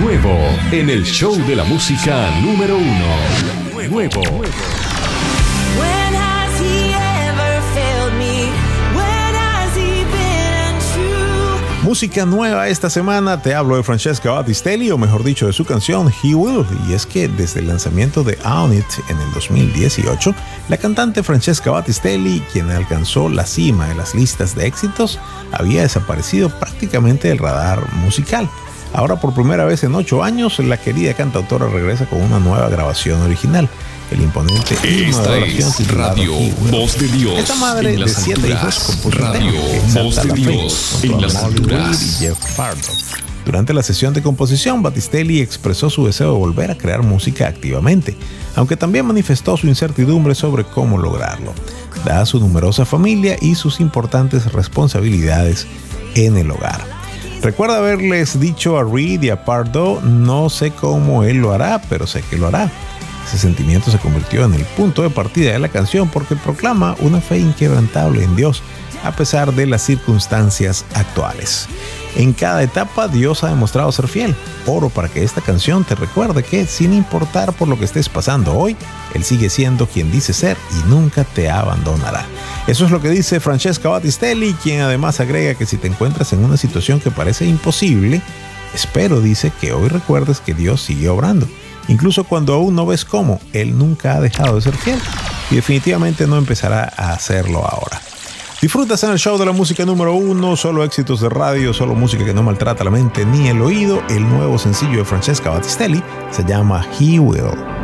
Nuevo en el show de la música número 1. Nuevo. When has he ever failed me? When has he been untrue? Música nueva esta semana, te hablo de Francesca Battistelli, o mejor dicho de su canción He Will. Y es que desde el lanzamiento de Own It en el 2018, la cantante Francesca Battistelli, quien alcanzó la cima de las listas de éxitos, había desaparecido prácticamente del radar musical. Ahora, por primera vez en 8 años, la querida cantautora regresa con una nueva grabación original, el imponente himno de adoración titulado Radio He Will. Voz de Dios. Esta madre en de las 7 hijos alturas. compuso un Radio tema que exalta Voz de la fe Dios junto en a las Molly Reed alturas. y Jeff Pardo. Durante la sesión de composición, Battistelli expresó su deseo de volver a crear música activamente, aunque también manifestó su incertidumbre sobre cómo lograrlo, dada su numerosa familia y sus importantes responsabilidades en el hogar. Recuerda haberles dicho a Reed y a Pardo: no sé cómo él lo hará, pero sé que lo hará. Ese sentimiento se convirtió en el punto de partida de la canción porque proclama una fe inquebrantable en Dios, a pesar de las circunstancias actuales. En cada etapa Dios ha demostrado ser fiel. Oro para que esta canción te recuerde que, sin importar por lo que estés pasando hoy, Él sigue siendo quien dice ser y nunca te abandonará. Eso es lo que dice Francesca Battistelli, quien además agrega que si te encuentras en una situación que parece imposible, espero, dice, que hoy recuerdes que Dios sigue obrando. Incluso cuando aún no ves cómo, Él nunca ha dejado de ser fiel y definitivamente no empezará a hacerlo ahora. Disfrutas en el show de la música número 1, solo éxitos de radio, solo música que no maltrata la mente ni el oído. El nuevo sencillo de Francesca Battistelli se llama He Will.